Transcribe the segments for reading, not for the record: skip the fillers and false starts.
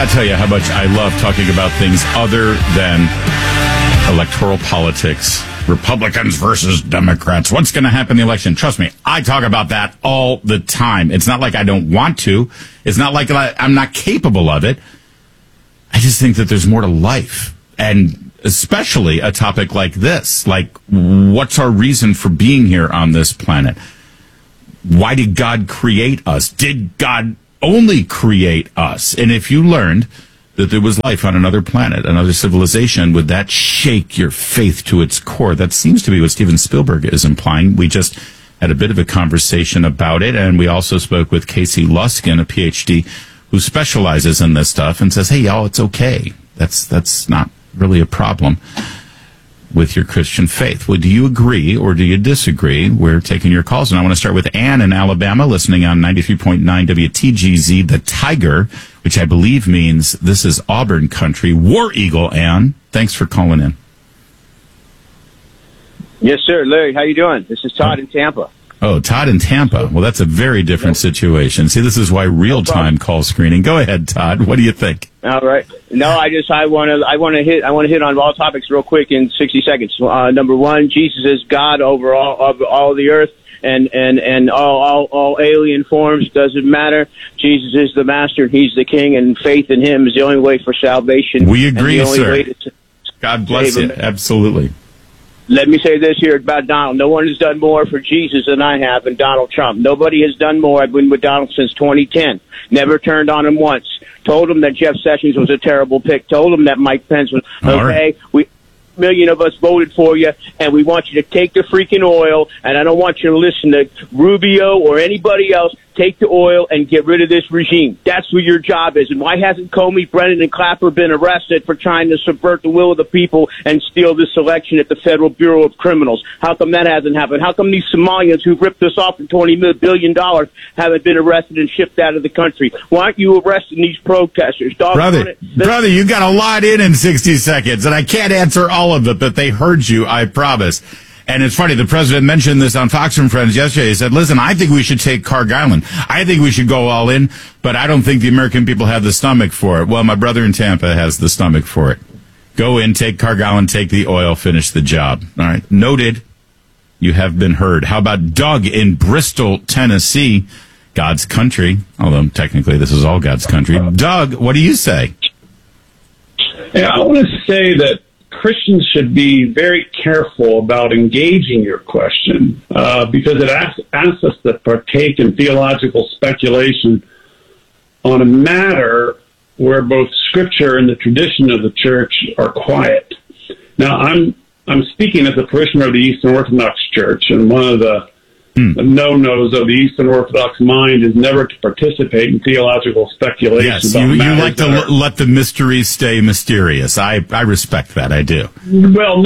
cannot tell you how much I love talking about things other than electoral politics. Republicans versus Democrats. What's going to happen in the election? Trust me, I talk about that all the time. It's not like I don't want to. It's not like I'm not capable of it. I just think that there's more to life. And especially a topic like this. Like, what's our reason for being here on this planet? Why did God create us? Did God only create us? And if you learned that there was life on another planet, another civilization, would that shake your faith to its core? That seems to be what Steven Spielberg is implying. We just had a bit of a conversation about it, and we also spoke with Casey Luskin, a PhD, who specializes in this stuff, and says, hey, y'all, it's okay. That's not really a problem with your Christian faith. Well, do you agree or do you disagree? We're taking your calls, and I want to start with Ann in Alabama, listening on 93.9 WTGZ, the Tiger, which I believe means this is Auburn country. War Eagle, Ann, thanks for calling in. Yes, sir. Larry, how you doing? This is Todd in Tampa. Oh, Todd in Tampa. Well, that's a very different situation. See, this is why real-time call screening. Go ahead, Todd. What do you think? All right. No, I want to hit on all topics real quick in 60 seconds. Number one, Jesus is God over all the earth and all alien forms. Doesn't matter. Jesus is the master. He's the king, and faith in him is the only way for salvation. We agree, sir. God bless you. Absolutely. Let me say this here about Donald. No one has done more for Jesus than I have and Donald Trump. Nobody has done more. I've been with Donald since 2010. Never turned on him once. Told him that Jeff Sessions was a terrible pick. Told him that Mike Pence was okay. Right. Million of us voted for you, and we want you to take the freaking oil, and I don't want you to listen to Rubio or anybody else. Take the oil and get rid of this regime. That's what your job is. And why hasn't Comey, Brennan, and Clapper been arrested for trying to subvert the will of the people and steal this election at the Federal Bureau of Criminals? How come that hasn't happened? How come these Somalians who ripped us off for $20 billion haven't been arrested and shipped out of the country? Why aren't you arresting these protesters? Brother, you got a lot in 60 seconds, and I can't answer all of it, but they heard you, I promise. And it's funny, the president mentioned this on Fox and Friends yesterday. He said, listen, I think we should take Cargillon. I think we should go all in, but I don't think the American people have the stomach for it. Well, my brother in Tampa has the stomach for it. Go in, take Cargillon, take the oil, finish the job. All right. Noted. You have been heard. How about Doug in Bristol, Tennessee? God's country, although technically this is all God's country. Doug, what do you say? Yeah, I want to say that Christians should be very careful about engaging your question because it asks us to partake in theological speculation on a matter where both Scripture and the tradition of the church are quiet. Now, I'm speaking as a parishioner of the Eastern Orthodox Church, and one of the no-nos of the Eastern Orthodox mind is never to participate in theological speculation. Yes, you like to let the mysteries stay mysterious. I respect that. I do. Well,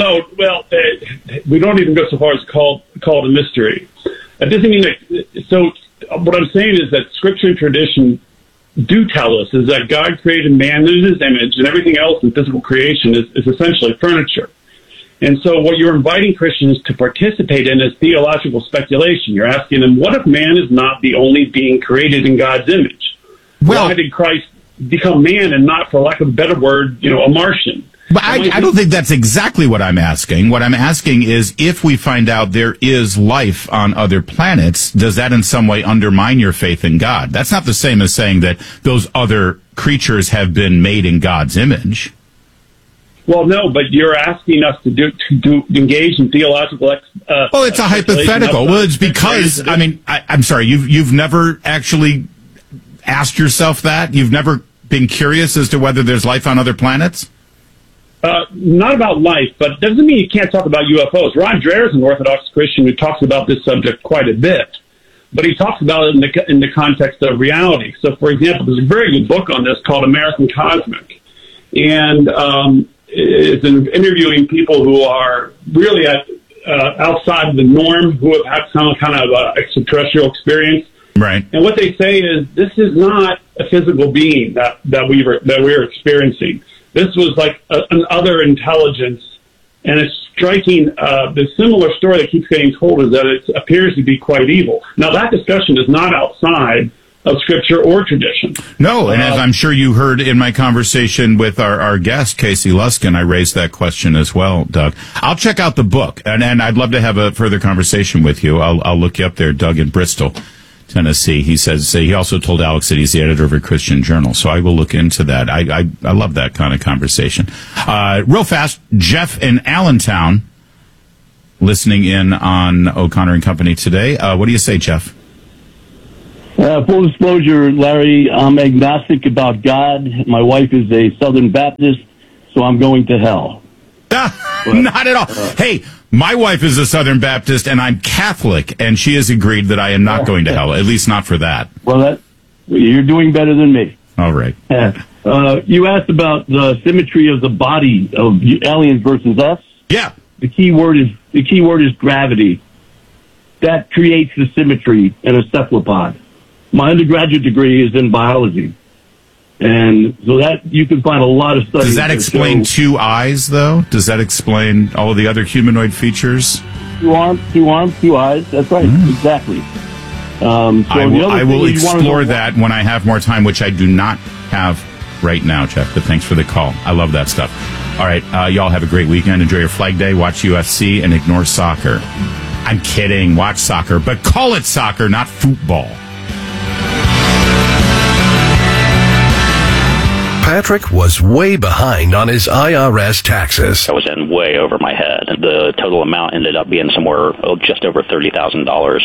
we don't even go so far as to call it a mystery. That doesn't mean that. So what I'm saying is that Scripture and tradition do tell us is that God created man in His image, and everything else in physical creation is essentially furniture. And so what you're inviting Christians to participate in is theological speculation. You're asking them, what if man is not the only being created in God's image? Why did Christ become man and not, for lack of a better word, a Martian? But I don't think that's exactly what I'm asking. What I'm asking is, if we find out there is life on other planets, does that in some way undermine your faith in God? That's not the same as saying that those other creatures have been made in God's image. Well, no, but you're asking us to engage in theological. Well, it's a hypothetical. Well, it's because I'm sorry. You've never actually asked yourself that. You've never been curious as to whether there's life on other planets. Not about life, but it doesn't mean you can't talk about UFOs. Ron Dreher is an Orthodox Christian who talks about this subject quite a bit, but he talks about it in the context of reality. So, for example, there's a very good book on this called American Cosmic, and it's interviewing people who are really outside of the norm, who have had some kind of extraterrestrial experience. Right. And what they say is this is not a physical being that we're experiencing. This was like an other intelligence, and it's striking. The similar story that keeps getting told is that it appears to be quite evil. Now, that discussion is not outside of scripture or tradition. No, and as I'm sure you heard in my conversation with our guest, Casey Luskin, I raised that question as well, Doug. I'll check out the book, and I'd love to have a further conversation with you. I'll look you up there, Doug, in Bristol, Tennessee. He says he also told Alex that he's the editor of a Christian journal, so I will look into that. I love that kind of conversation. Real fast, Jeff in Allentown, listening in on O'Connor and Company today. What do you say, Jeff? Full disclosure, Larry, I'm agnostic about God. My wife is a Southern Baptist, so I'm going to hell. Not at all. Hey, my wife is a Southern Baptist, and I'm Catholic, and she has agreed that I am not going to hell, at least not for that. Well, you're doing better than me. All right. You asked about the symmetry of the body of aliens versus us. Yeah. The key word is gravity. That creates the symmetry in a cephalopod. My undergraduate degree is in biology, and so that you can find a lot of studies. Does that explain two eyes, though? Does that explain all of the other humanoid features? Two arms, two eyes. That's right, exactly. I will explore that when I have more time, which I do not have right now, Jeff. But thanks for the call. I love that stuff. All right, y'all have a great weekend. Enjoy your Flag Day. Watch UFC and ignore soccer. I'm kidding. Watch soccer, but call it soccer, not football. Patrick was way behind on his IRS taxes. I was in way over my head. The total amount ended up being somewhere just over $30,000.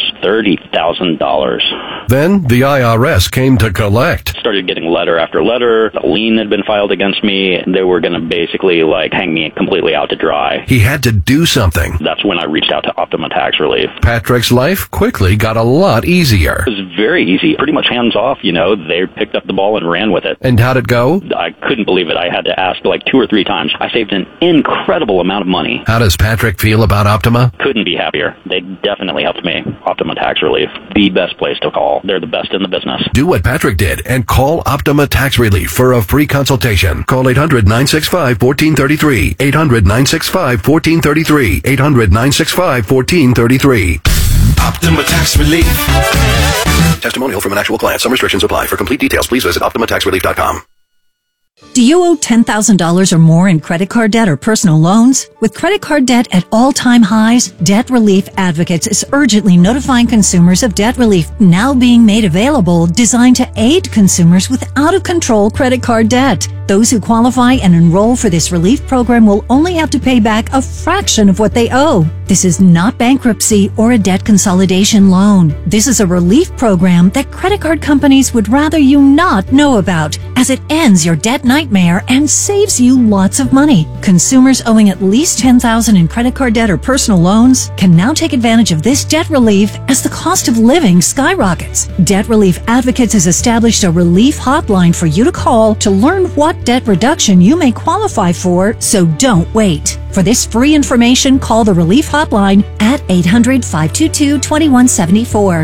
$30,000. Then the IRS came to collect. Started getting letter after letter. A lien had been filed against me. They were going to basically hang me completely out to dry. He had to do something. That's when I reached out to Optima Tax Relief. Patrick's life quickly got a lot easier. It was very easy, pretty much hands off. They picked up the ball and ran with it. And how'd it go? I couldn't believe it. I had to ask 2 or 3 times. I saved an incredible amount of money. How does Patrick feel about Optima? Couldn't be happier. They definitely helped me. Optima Tax Relief, the best place to call. They're the best in the business. Do what Patrick did and call Optima Tax Relief for a free consultation. Call 800-965-1433. 800-965-1433. 800-965-1433. Optima Tax Relief. Testimonial from an actual client. Some restrictions apply. For complete details, please visit OptimaTaxRelief.com. Do you owe $10,000 or more in credit card debt or personal loans? With credit card debt at all-time highs, Debt Relief Advocates is urgently notifying consumers of debt relief now being made available, designed to aid consumers with out-of-control credit card debt. Those who qualify and enroll for this relief program will only have to pay back a fraction of what they owe. This is not bankruptcy or a debt consolidation loan. This is a relief program that credit card companies would rather you not know about, as it ends your debt nightmare and saves you lots of money. Consumers owing at least $10,000 in credit card debt or personal loans can now take advantage of this debt relief as the cost of living skyrockets. Debt Relief Advocates has established a relief hotline for you to call to learn what debt reduction you may qualify for, so don't wait. For this free information, call the Relief Hotline at 800-522-2174.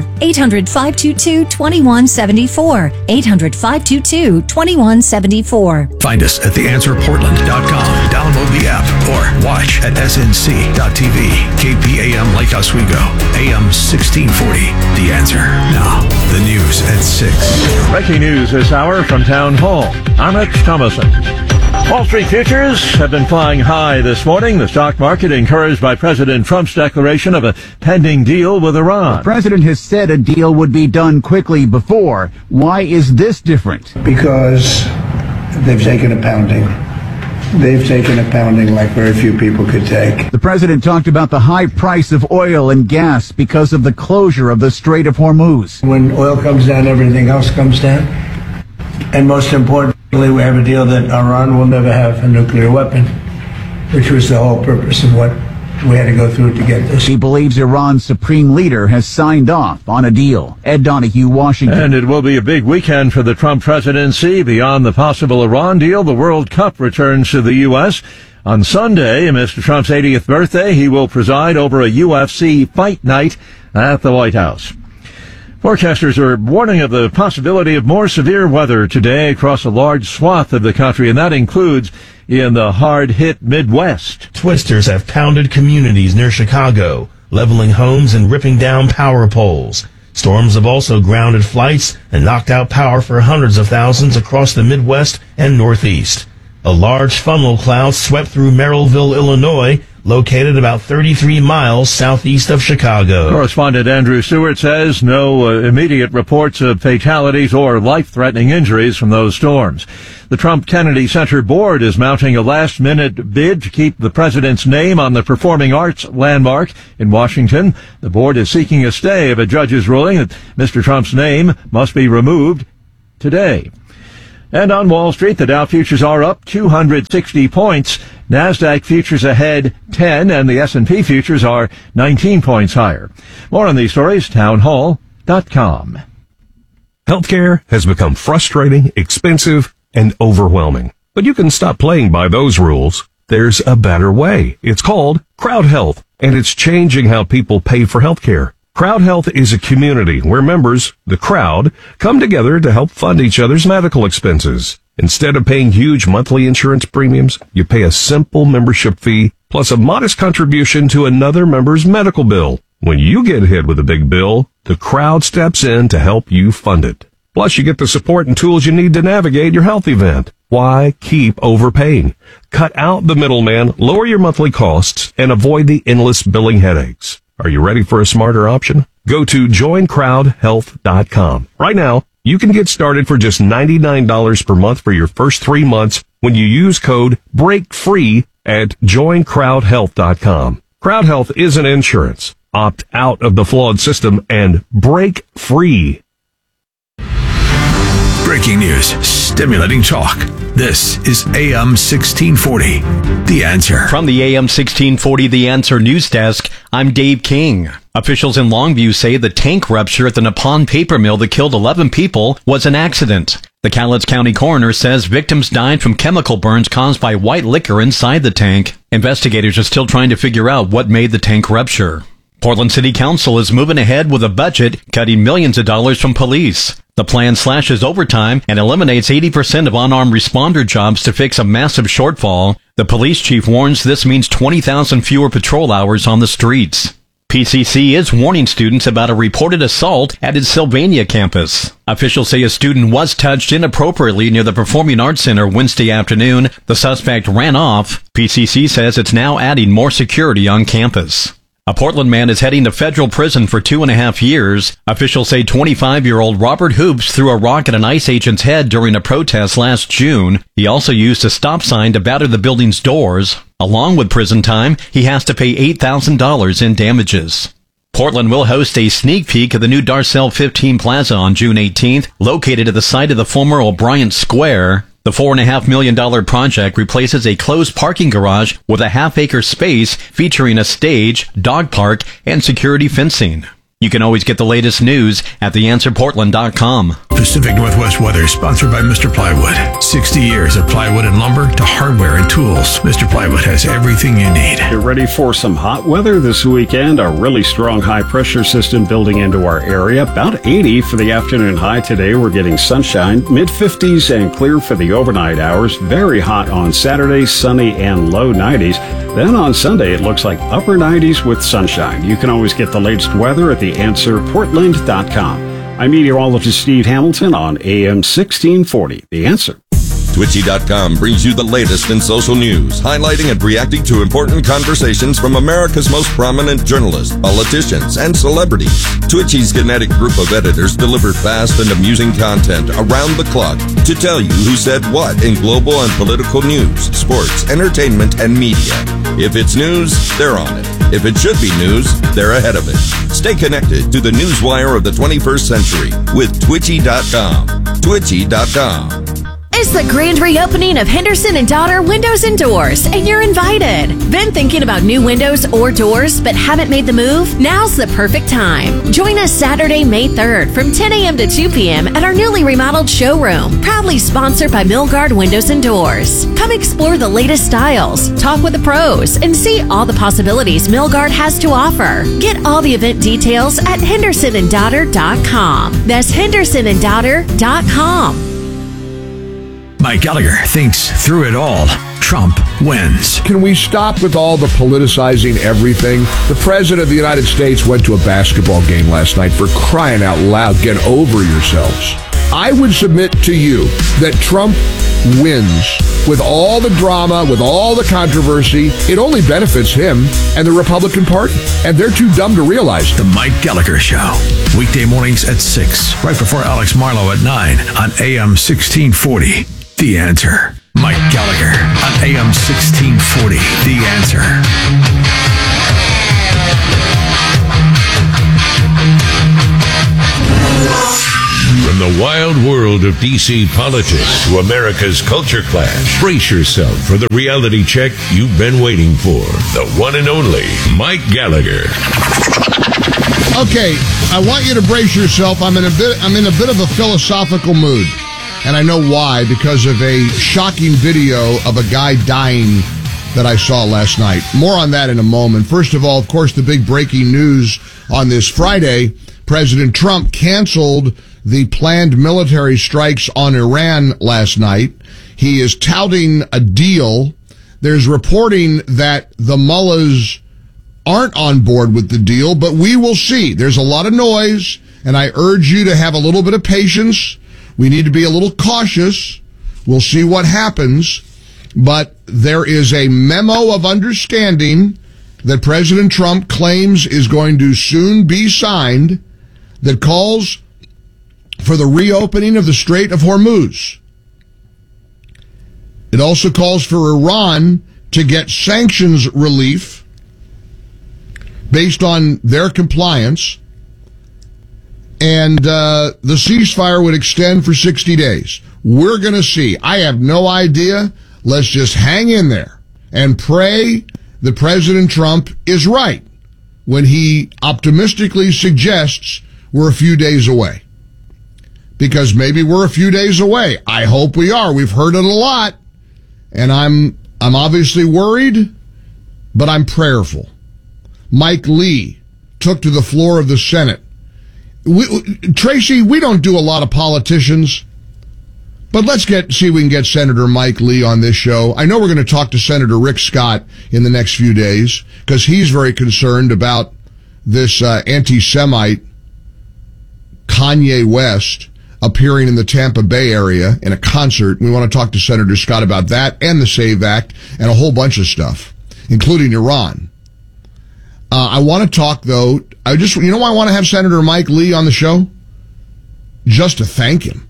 800-522-2174. 800-522-2174. Find us at theanswerportland.com. Download the app or watch at snc.tv. KPAM Lake Oswego. AM 1640. The Answer. Now, the news at 6. Breaking news this hour from Town Hall. I'm Rich Thomason. Wall Street futures have been flying high this morning. The stock market encouraged by President Trump's declaration of a pending deal with Iran. The president has said a deal would be done quickly before. Why is this different? Because they've taken a pounding. They've taken a pounding like very few people could take. The president talked about the high price of oil and gas because of the closure of the Strait of Hormuz. When oil comes down, everything else comes down. And most importantly, we have a deal that Iran will never have a nuclear weapon, which was the whole purpose of what we had to go through to get this. He believes Iran's supreme leader has signed off on a deal. Ed Donahue, Washington. And it will be a big weekend for the Trump presidency. Beyond the possible Iran deal, the World Cup returns to the U.S. On Sunday, Mr. Trump's 80th birthday, he will preside over a UFC fight night at the White House. Forecasters are warning of the possibility of more severe weather today across a large swath of the country, and that includes in the hard-hit Midwest. Twisters have pounded communities near Chicago, leveling homes and ripping down power poles. Storms have also grounded flights and knocked out power for hundreds of thousands across the Midwest and Northeast. A large funnel cloud swept through Merrillville, Illinois, located about 33 miles southeast of Chicago. Correspondent Andrew Stewart says no immediate reports of fatalities or life-threatening injuries from those storms. The Trump Kennedy Center Board is mounting a last-minute bid to keep the president's name on the performing arts landmark in Washington. The board is seeking a stay of a judge's ruling that Mr. Trump's name must be removed today. And on Wall Street, the Dow futures are up 260 points. NASDAQ futures ahead 10, and the S&P futures are 19 points higher. More on these stories, townhall.com. Healthcare has become frustrating, expensive, and overwhelming. But you can stop playing by those rules. There's a better way. It's called Crowd Health, and it's changing how people pay for healthcare. Crowd Health is a community where members, the crowd, come together to help fund each other's medical expenses. Instead of paying huge monthly insurance premiums, you pay a simple membership fee plus a modest contribution to another member's medical bill. When you get hit with a big bill, the crowd steps in to help you fund it. Plus, you get the support and tools you need to navigate your health event. Why keep overpaying? Cut out the middleman, lower your monthly costs, and avoid the endless billing headaches. Are you ready for a smarter option? Go to joincrowdhealth.com. Right now, you can get started for just $99 per month for your first 3 months when you use code BREAKFREE at joincrowdhealth.com. Crowd Health isn't insurance. Opt out of the flawed system and break free. Breaking news, stimulating talk. This is AM 1640, The Answer. From the AM 1640 The Answer news desk, I'm Dave King. Officials in Longview say the tank rupture at the Nippon paper mill that killed 11 people was an accident. The Cowlitz County coroner says victims died from chemical burns caused by white liquor inside the tank. Investigators are still trying to figure out what made the tank rupture. Portland City Council is moving ahead with a budget cutting millions of dollars from police. The plan slashes overtime and eliminates 80% of unarmed responder jobs to fix a massive shortfall. The police chief warns this means 20,000 fewer patrol hours on the streets. PCC is warning students about a reported assault at its Sylvania campus. Officials say a student was touched inappropriately near the Performing Arts Center Wednesday afternoon. The suspect ran off. PCC says it's now adding more security on campus. A Portland man is heading to federal prison for 2.5 years. Officials say 25-year-old Robert Hoops threw a rock at an ICE agent's head during a protest last June. He also used a stop sign to batter the building's doors. Along with prison time, he has to pay $8,000 in damages. Portland will host a sneak peek of the new Darcel 15 Plaza on June 18th, located at the site of the former O'Brien Square. The $4.5 million project replaces a closed parking garage with a half-acre space featuring a stage, dog park, and security fencing. You can always get the latest news at theanswerportland.com. Pacific Northwest weather sponsored by Mr. Plywood. 60 years of plywood and lumber to hardware and tools. Mr. Plywood has everything you need. You're ready for some hot weather this weekend. A really strong high pressure system building into our area. About 80 for the afternoon high today. We're getting sunshine, mid 50s and clear for the overnight hours. Very hot on Saturday, sunny and low 90s. Then on Sunday, it looks like upper 90s with sunshine. You can always get the latest weather at theanswerportland.com. I'm meteorologist Steve Hamilton on AM 1640. The Answer. Twitchy.com brings you the latest in social news, highlighting and reacting to important conversations from America's most prominent journalists, politicians, and celebrities. Twitchy's kinetic group of editors deliver fast and amusing content around the clock to tell you who said what in global and political news, sports, entertainment, and media. If it's news, they're on it. If it should be news, they're ahead of it. Stay connected to the newswire of the 21st century with Twitchy.com. Twitchy.com. It's the grand reopening of Henderson & Daughter Windows and Doors, and you're invited. Been thinking about new windows or doors but haven't made the move? Now's the perfect time. Join us Saturday, May 3rd from 10 a.m. to 2 p.m. at our newly remodeled showroom, proudly sponsored by Milgard Windows and Doors. Come explore the latest styles, talk with the pros, and see all the possibilities Milgard has to offer. Get all the event details at HendersonandDaughter.com. That's HendersonandDaughter.com. Mike Gallagher thinks through it all, Trump wins. Can we stop with all the politicizing everything? The President of the United States went to a basketball game last night. For crying out loud, get over yourselves. I would submit to you that Trump wins. With all the drama, with all the controversy, it only benefits him and the Republican Party. And they're too dumb to realize it. The Mike Gallagher Show. Weekday mornings at 6, right before Alex Marlowe at 9 on AM 1640. The Answer. Mike Gallagher on AM 1640. The Answer. From the wild world of D.C. politics to America's culture clash, brace yourself for the reality check you've been waiting for. The one and only Mike Gallagher. Okay, I want you to brace yourself. I'm in a bit of a philosophical mood. And I know why, because of a shocking video of a guy dying that I saw last night. More on that in a moment. First of all, of course, the big breaking news on this Friday, President Trump canceled the planned military strikes on Iran last night. He is touting a deal. There's reporting that the mullahs aren't on board with the deal, but we will see. There's a lot of noise, and I urge you to have a little bit of patience. We need to be a little cautious. We'll see what happens. But there is a memo of understanding that President Trump claims is going to soon be signed that calls for the reopening of the Strait of Hormuz. It also calls for Iran to get sanctions relief based on their compliance, and the ceasefire would extend for 60 days. We're going to see. I have no idea. Let's just hang in there and pray that President Trump is right when he optimistically suggests we're a few days away. Because maybe we're a few days away. I hope we are. We've heard it a lot. And I'm obviously worried, but I'm prayerful. Mike Lee took to the floor of the Senate. Tracy, we don't do a lot of politicians, but let's see if we can get Senator Mike Lee on this show. I know we're going to talk to Senator Rick Scott in the next few days because he's very concerned about this anti-Semite Kanye West appearing in the Tampa Bay area in a concert. We want to talk to Senator Scott about that and the SAVE Act and a whole bunch of stuff, including Iran. I want to talk, though, you know why I want to have Senator Mike Lee on the show? Just to thank him.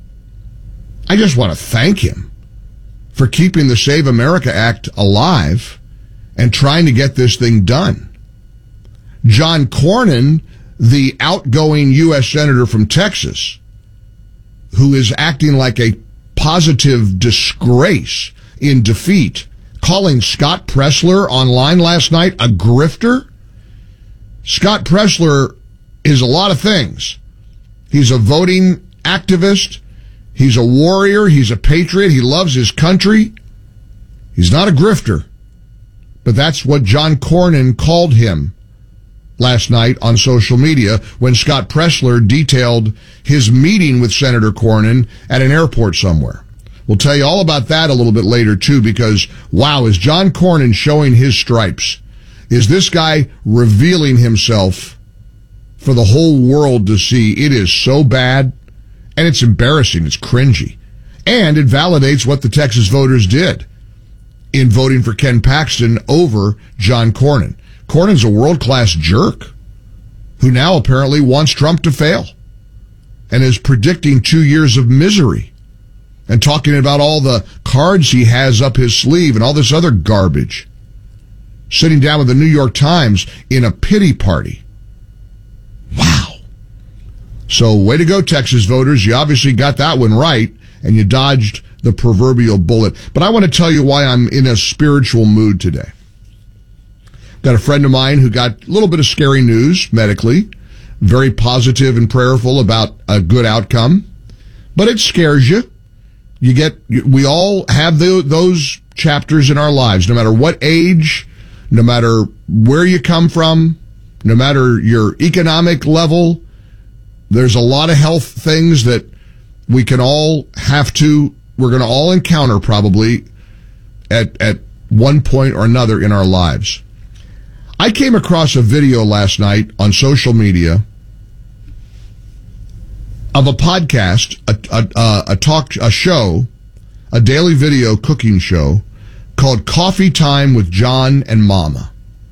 I just want to thank him for keeping the Save America Act alive and trying to get this thing done. John Cornyn, the outgoing U.S. Senator from Texas, who is acting like a positive disgrace in defeat, calling Scott Presler online last night a grifter. Scott Presler is a lot of things. He's a voting activist. He's a warrior. He's a patriot. He loves his country. He's not a grifter. But that's what John Cornyn called him last night on social media when Scott Presler detailed his meeting with Senator Cornyn at an airport somewhere. We'll tell you all about that a little bit later, too, because, wow, is John Cornyn showing his stripes? Is this guy revealing himself for the whole world to see? It is so bad, and it's embarrassing. It's cringy. And it validates what the Texas voters did in voting for Ken Paxton over John Cornyn. Cornyn's a world-class jerk who now apparently wants Trump to fail and is predicting 2 years of misery and talking about all the cards he has up his sleeve and all this other garbage. Sitting down with the New York Times in a pity party. Wow. So way to go, Texas voters. You obviously got that one right, and you dodged the proverbial bullet. But I want to tell you why I'm in a spiritual mood today. Got a friend of mine who got a little bit of scary news medically, very positive and prayerful about a good outcome, but it scares you. We all have those chapters in our lives, no matter what age, no matter where you come from, no matter your economic level. There's a lot of health things that we can all have to all encounter probably at one point or another in our lives. I came across a video last night on social media of a podcast, a show, a daily video cooking show called Coffee Time with John and Mama.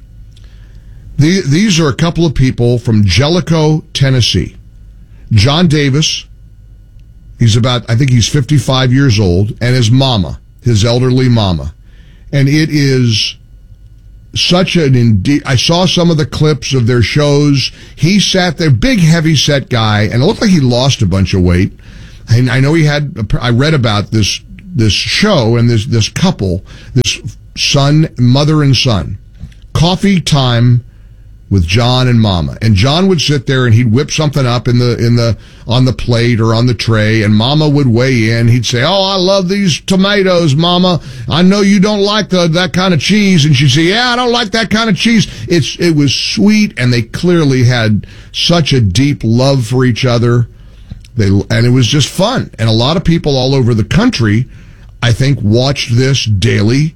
These are a couple of people from Jellicoe, Tennessee. John Davis, I think he's 55 years old, and his mama, his elderly mama. And it is such I saw some of the clips of their shows. He sat there, big, heavy-set guy, and it looked like he lost a bunch of weight. And I know I read about this show and this couple, this mother and son. Coffee Time with John and Mama. And John would sit there and he'd whip something up on the plate or on the tray, and Mama would weigh in. He'd say, "Oh, I love these tomatoes, Mama. I know you don't like that kind of cheese." And she'd say, "Yeah, I don't like that kind of cheese." It was sweet, and they clearly had such a deep love for each other. And it was just fun. And a lot of people all over the country, I think, watched this daily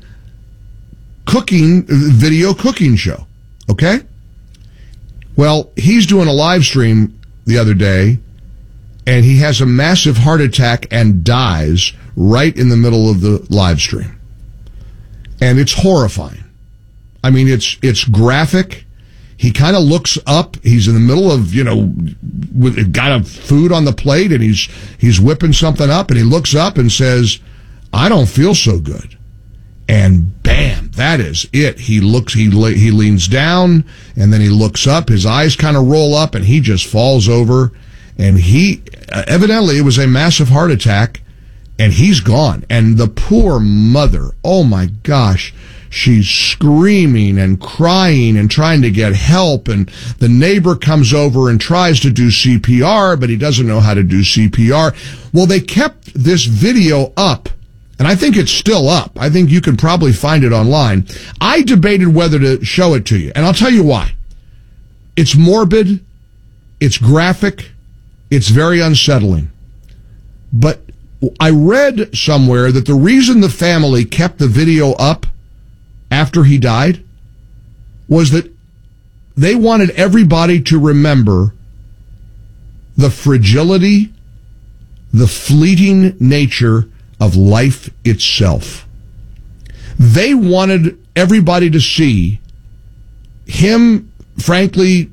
video cooking show. Okay? Well, he's doing a live stream the other day, and he has a massive heart attack and dies right in the middle of the live stream. And it's horrifying. I mean, it's graphic. He kind of looks up. He's in the middle of, got a food on the plate, and he's whipping something up, and he looks up and says, "I don't feel so good." And bam, that is it. He leans down, and then he looks up. His eyes kind of roll up, and he just falls over. And evidently it was a massive heart attack, and he's gone. And the poor mother, oh my gosh, she's screaming and crying and trying to get help. And the neighbor comes over and tries to do CPR, but he doesn't know how to do CPR. Well, they kept this video up. And I think it's still up. I think you can probably find it online. I debated whether to show it to you, and I'll tell you why. It's morbid, it's graphic, it's very unsettling. But I read somewhere that the reason the family kept the video up after he died was that they wanted everybody to remember the fragility, the fleeting nature of life itself. They wanted everybody to see him, frankly,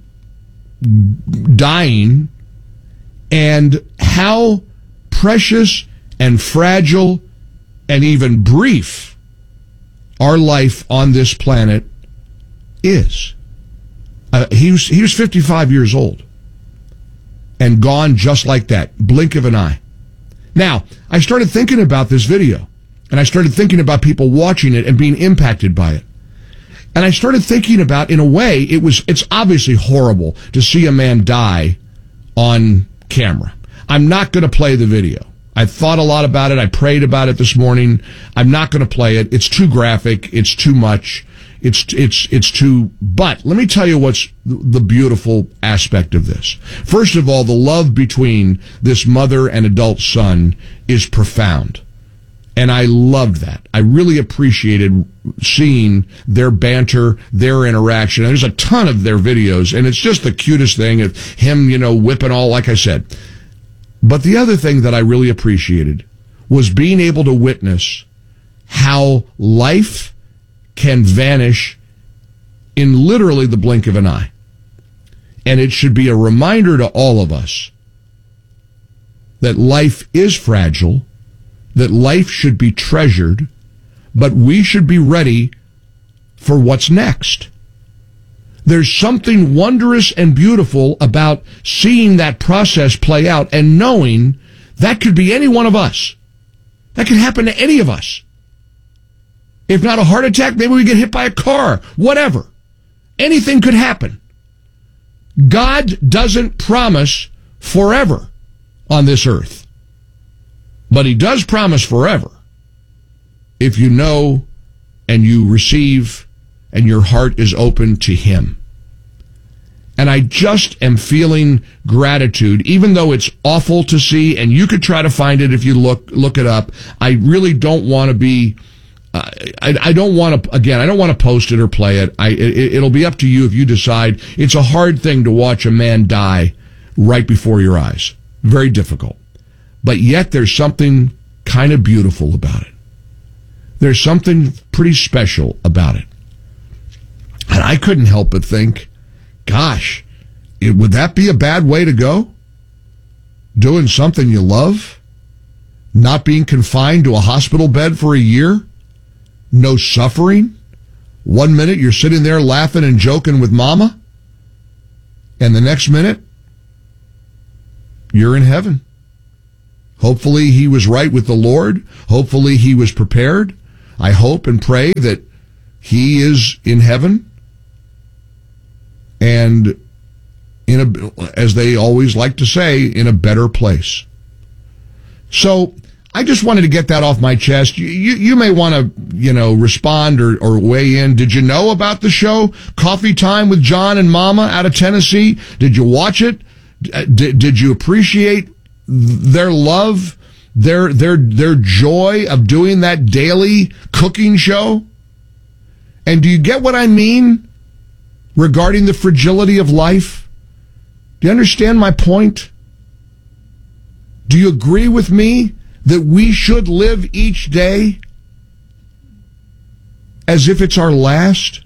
dying, and how precious and fragile and even brief our life on this planet is. He was 55 years old and gone just like that, blink of an eye. Now, I started thinking about this video, and I started thinking about people watching it and being impacted by it. And I started thinking about, in a way, it's obviously horrible to see a man die on camera. I'm not going to play the video. I thought a lot about it. I prayed about it this morning. I'm not going to play it. It's too graphic. It's too much. It's too, but let me tell you what's the beautiful aspect of this. First of all, the love between this mother and adult son is profound. And I loved that. I really appreciated seeing their banter, their interaction. There's a ton of their videos, and it's just the cutest thing of him, whipping all, like I said. But the other thing that I really appreciated was being able to witness how life can vanish in literally the blink of an eye. And it should be a reminder to all of us that life is fragile, that life should be treasured, but we should be ready for what's next. There's something wondrous and beautiful about seeing that process play out and knowing that could be any one of us. That could happen to any of us. If not a heart attack, maybe we get hit by a car, whatever. Anything could happen. God doesn't promise forever on this earth. But he does promise forever if you know and you receive and your heart is open to him. And I just am feeling gratitude, even though it's awful to see, and you could try to find it if you look it up. I really don't want to be, I don't want to, again, I don't want to post it or play it. It'll be up to you if you decide. It's a hard thing to watch a man die right before your eyes. Very difficult. But yet there's something kind of beautiful about it. There's something pretty special about it. And I couldn't help but think, gosh, would that be a bad way to go? Doing something you love? Not being confined to a hospital bed for a year? No suffering? 1 minute you're sitting there laughing and joking with mama, and the next minute you're in heaven. Hopefully he was right with the Lord. Hopefully he was prepared. I hope and pray that he is in heaven and as they always like to say, in a better place. So I just wanted to get that off my chest. You may want to, respond or weigh in. Did you know about the show Coffee Time with John and Mama out of Tennessee? Did you watch it? Did you appreciate their love, their joy of doing that daily cooking show? And do you get what I mean regarding the fragility of life? Do you understand my point? Do you agree with me that we should live each day as if it's our last?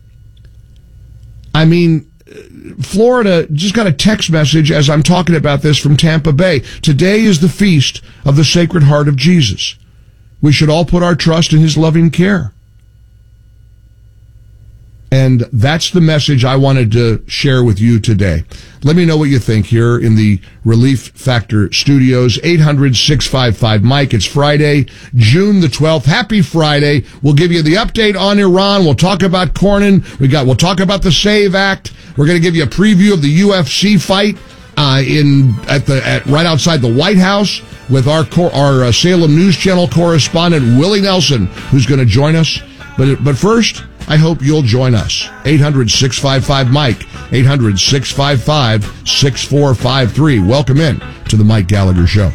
I mean, Florida just got a text message as I'm talking about this from Tampa Bay. Today is the feast of the Sacred Heart of Jesus. We should all put our trust in his loving care. And that's the message I wanted to share with you today. Let me know what you think here in the Relief Factor studios. 800-655-MIKE. It's Friday, June the 12th. Happy Friday. We'll give you the update on Iran. We'll talk about Cornyn. We'll talk about the SAVE Act. We're going to give you a preview of the UFC fight right outside the White House with our Salem News Channel correspondent Willie Nelson, who's going to join us. But first, I hope you'll join us. 800-655-MIKE. 800-655-6453. Welcome in to the Mike Gallagher Show.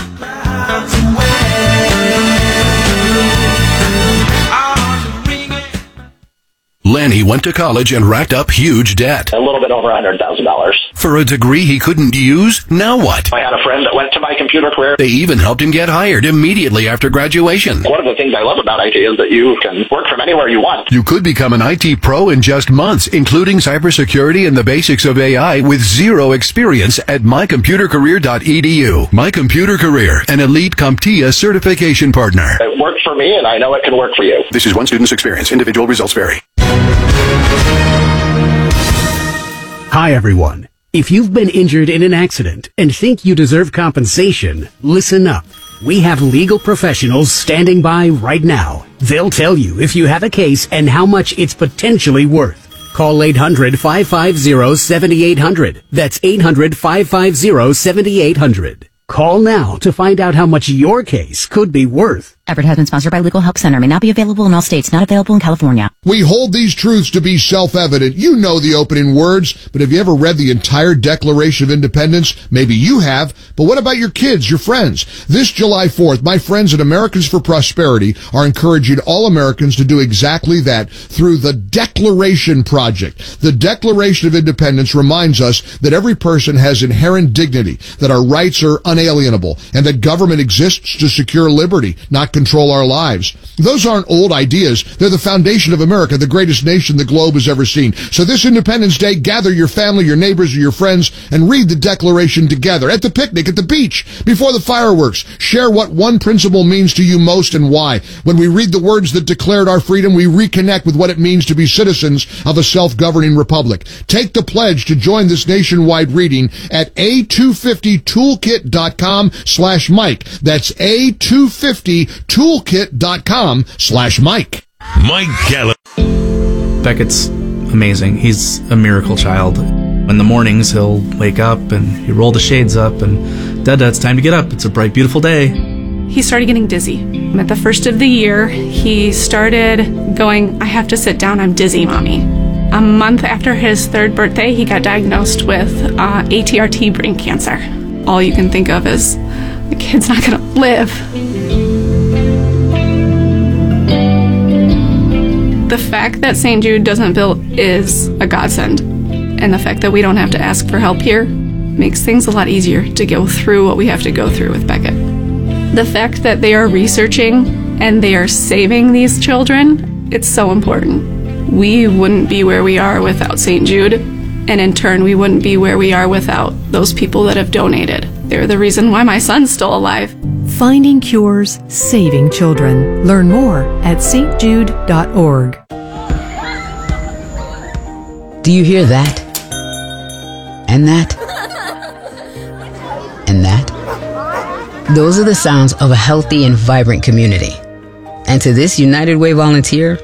Lanny went to college and racked up huge debt. A little bit over $100,000. For a degree he couldn't use? Now what? I had a friend that went to My Computer Career. They even helped him get hired immediately after graduation. One of the things I love about IT is that you can work from anywhere you want. You could become an IT pro in just months, including cybersecurity and the basics of AI with zero experience at mycomputercareer.edu. My Computer Career, an elite CompTIA certification partner. It worked for me, and I know it can work for you. This is one student's experience. Individual results vary. Hi, everyone. If you've been injured in an accident and think you deserve compensation, listen up. We have legal professionals standing by right now. They'll tell you if you have a case and how much it's potentially worth. Call 800-550-7800. That's 800-550-7800. Call now to find out how much your case could be worth. Advertisement sponsored by Legal Help Center. May not be available in all states. Not available in California. We hold these truths to be self-evident. You know the opening words, but have you ever read the entire Declaration of Independence? Maybe you have, but what about your kids, your friends? This July 4th, my friends at Americans for Prosperity are encouraging all Americans to do exactly that through the Declaration Project. The Declaration of Independence reminds us that every person has inherent dignity, that our rights are unalienable, and that government exists to secure liberty, not control our lives. Those aren't old ideas. They're the foundation of America, the greatest nation the globe has ever seen. So this Independence Day, gather your family, your neighbors, or your friends, and read the Declaration together. At the picnic, at the beach, before the fireworks. Share what one principle means to you most and why. When we read the words that declared our freedom, we reconnect with what it means to be citizens of a self-governing republic. Take the pledge to join this nationwide reading at a250toolkit.com/Mike. That's a250toolkit.com/Mike. Mike Gallagher. Beckett's amazing. He's a miracle child. In the mornings, he'll wake up and he roll the shades up and, Dada, it's time to get up. It's a bright, beautiful day. He started getting dizzy. At the first of the year, he started going, I have to sit down. I'm dizzy, Mommy. A month after his 3rd birthday, he got diagnosed with ATRT brain cancer. All you can think of is, the kid's not going to live. The fact that St. Jude doesn't bill is a godsend. And the fact that we don't have to ask for help here makes things a lot easier to go through what we have to go through with Beckett. The fact that they are researching and they are saving these children, it's so important. We wouldn't be where we are without St. Jude, and in turn, we wouldn't be where we are without those people that have donated. They're the reason why my son's still alive. Finding cures, saving children. Learn more at stjude.org. Do you hear that? And that? And that? Those are the sounds of a healthy and vibrant community. And to this United Way volunteer,